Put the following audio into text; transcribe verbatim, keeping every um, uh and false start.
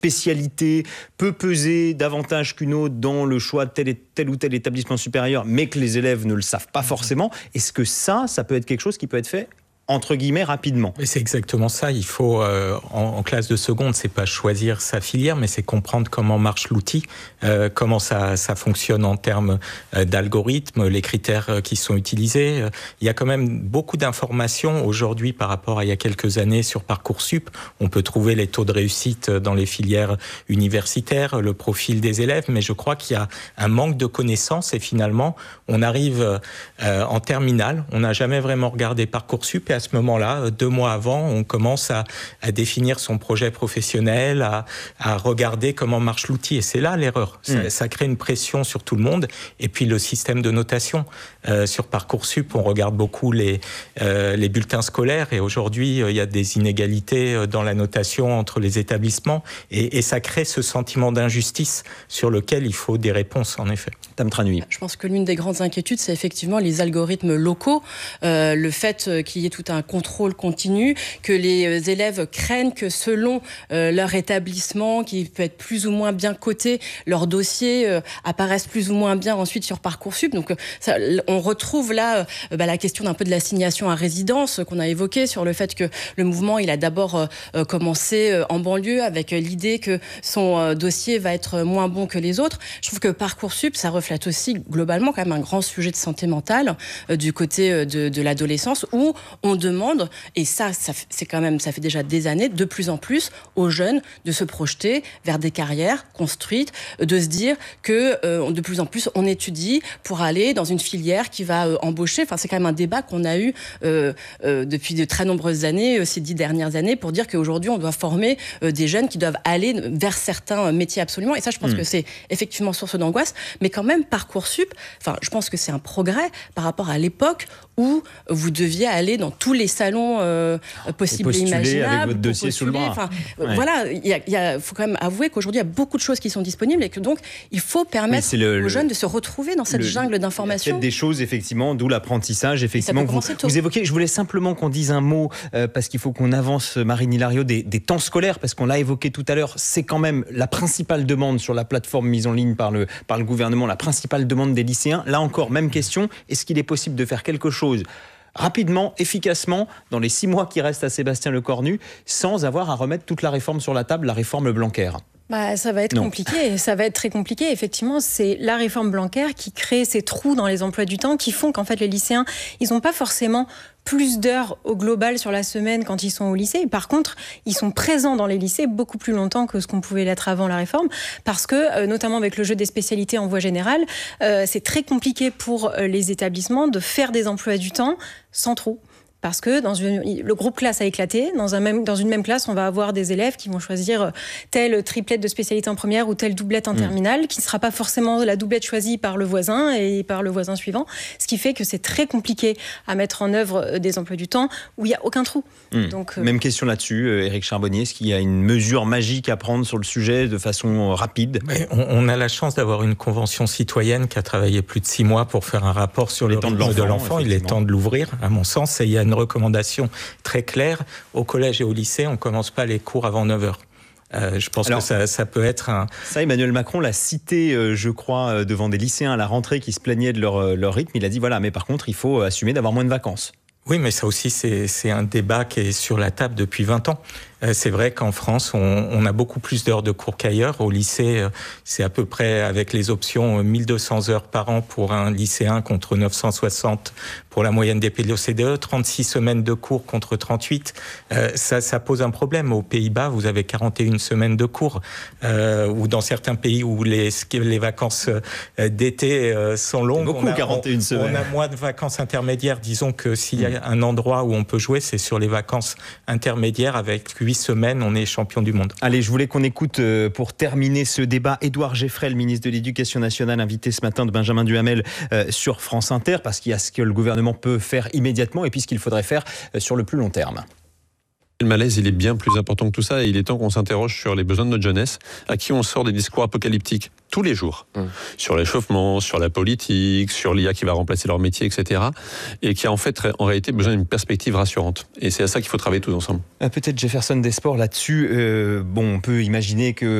spécialité peut peser davantage qu'une autre dans le choix de tel, et tel ou tel établissement supérieur, mais que les élèves ne le savent pas forcément. Est-ce que ça, ça peut être quelque chose qui peut être fait entre guillemets rapidement? Mais c'est exactement ça. Il faut euh, en, en classe de seconde, c'est pas choisir sa filière, mais c'est comprendre comment marche l'outil, euh, comment ça, ça fonctionne en termes euh, d'algorithmes, les critères euh, qui sont utilisés. Il y a quand même beaucoup d'informations aujourd'hui par rapport à il y a quelques années sur Parcoursup. On peut trouver les taux de réussite dans les filières universitaires, le profil des élèves, mais je crois qu'il y a un manque de connaissances et finalement, on arrive euh, en terminale, on n'a jamais vraiment regardé Parcoursup et à ce moment-là, deux mois avant, on commence à, à définir son projet professionnel, à, à regarder comment marche l'outil. Et c'est là l'erreur. Ça, mmh. ça crée une pression sur tout le monde. Et puis le système de notation. Euh, sur Parcoursup, on regarde beaucoup les, euh, les bulletins scolaires. Et aujourd'hui, euh, il y a des inégalités dans la notation entre les établissements. Et, et ça crée ce sentiment d'injustice sur lequel il faut des réponses, en effet. Tam Tranui. Je pense que l'une des grandes inquiétudes, c'est effectivement les algorithmes locaux. Euh, le fait qu'il y ait tout un contrôle continu, que les élèves craignent que selon euh, leur établissement, qui peut être plus ou moins bien coté, leurs dossiers euh, apparaissent plus ou moins bien ensuite sur Parcoursup. Donc ça, on retrouve là euh, bah, la question d'un peu de l'assignation à résidence qu'on a évoquée sur le fait que le mouvement, il a d'abord euh, commencé euh, en banlieue avec l'idée que son euh, dossier va être moins bon que les autres. Je trouve que Parcoursup, ça reflète aussi globalement quand même un grand sujet de santé mentale euh, du côté euh, de, de l'adolescence où on demande, et ça, ça, c'est quand même, ça fait déjà des années, de plus en plus aux jeunes de se projeter vers des carrières construites, de se dire que euh, de plus en plus on étudie pour aller dans une filière qui va euh, embaucher. Enfin, c'est quand même un débat qu'on a eu euh, euh, depuis de très nombreuses années, euh, ces dix dernières années, pour dire qu'aujourd'hui on doit former euh, des jeunes qui doivent aller vers certains métiers absolument. Et ça, je pense mmh. que c'est effectivement source d'angoisse. Mais quand même, Parcoursup, enfin, je pense que c'est un progrès par rapport à l'époque où vous deviez aller dans tous les salons euh, possibles et, et imaginables. Avec votre dossier sous le bras. Enfin, ouais. Voilà, il faut quand même avouer qu'aujourd'hui, il y a beaucoup de choses qui sont disponibles et que donc, il faut permettre le, aux jeunes de se retrouver dans cette le, jungle d'informations. Peut-être des choses, effectivement, d'où l'apprentissage, effectivement, que vous, vous évoquez. Je voulais simplement qu'on dise un mot, euh, parce qu'il faut qu'on avance, Marine Hilario, des, des temps scolaires, parce qu'on l'a évoqué tout à l'heure, c'est quand même la principale demande sur la plateforme mise en ligne par le, par le gouvernement, la principale demande des lycéens. Là encore, même question, est-ce qu'il est possible de faire quelque chose rapidement, efficacement, dans les six mois qui restent à Sébastien Lecornu, sans avoir à remettre toute la réforme sur la table, la réforme Blanquer? Bah, ça va être non. compliqué, ça va être très compliqué. Effectivement, c'est la réforme Blanquer qui crée ces trous dans les emplois du temps qui font qu'en fait les lycéens, ils n'ont pas forcément plus d'heures au global sur la semaine quand ils sont au lycée. Par contre, ils sont présents dans les lycées beaucoup plus longtemps que ce qu'on pouvait l'être avant la réforme, parce que, euh, notamment avec le jeu des spécialités en voie générale, euh, c'est très compliqué pour euh, les établissements de faire des emplois du temps sans trous. Parce que dans une, le groupe classe a éclaté. Dans, un même, dans une même classe, on va avoir des élèves qui vont choisir telle triplette de spécialité en première ou telle doublette en mmh. terminale, qui ne sera pas forcément la doublette choisie par le voisin et par le voisin suivant. Ce qui fait que c'est très compliqué à mettre en œuvre des emplois du temps où il n'y a aucun trou. Mmh. Donc, euh... Même question là-dessus, euh, Éric Charbonnier. Est-ce qu'il y a une mesure magique à prendre sur le sujet de façon rapide? Mais on, on a la chance d'avoir une convention citoyenne qui a travaillé plus de six mois pour faire un rapport sur le rythme de l'enfant. Il est temps de l'ouvrir, à mon sens, et il y a une recommandation très claire. Au collège et au lycée, on ne commence pas les cours avant neuf heures. Euh, je pense Alors, que ça, ça peut être un... Ça, Emmanuel Macron l'a cité, euh, je crois, euh, devant des lycéens à la rentrée qui se plaignaient de leur, euh, leur rythme. Il a dit, voilà, mais par contre, il faut assumer d'avoir moins de vacances. Oui, mais ça aussi, c'est, c'est un débat qui est sur la table depuis vingt ans. Euh, c'est vrai qu'en France, on, on a beaucoup plus d'heures de cours qu'ailleurs. Au lycée, euh, c'est à peu près, avec les options, mille deux cents heures par an pour un lycéen contre neuf cent soixante pour la moyenne des pays O C D E, trente-six semaines de cours contre trente-huit. Euh, ça, ça pose un problème. Aux Pays-Bas, vous avez quarante et une semaines de cours. Euh, ou dans certains pays où les, les vacances d'été sont longues, beaucoup, on, a, quarante et une on, semaines. on a moins de vacances intermédiaires. Disons que s'il y a un endroit où on peut jouer, c'est sur les vacances intermédiaires. Avec huit semaines, on est champion du monde. Allez, je voulais qu'on écoute, euh, pour terminer ce débat, Édouard Geffrey, le ministre de l'Éducation nationale, invité ce matin de Benjamin Duhamel euh, sur France Inter, parce qu'il y a ce que le gouvernement peut faire immédiatement et puis ce qu'il faudrait faire euh, sur le plus long terme. Le malaise, il est bien plus important que tout ça et il est temps qu'on s'interroge sur les besoins de notre jeunesse, à qui on sort des discours apocalyptiques tous les jours, mmh. sur l'échauffement, sur la politique, sur l'I A qui va remplacer leur métier, et cetera. Et qui a en fait, en réalité, besoin d'une perspective rassurante. Et c'est à ça qu'il faut travailler tous ensemble. Peut-être Jefferson Desports là-dessus. Euh, bon, on peut imaginer que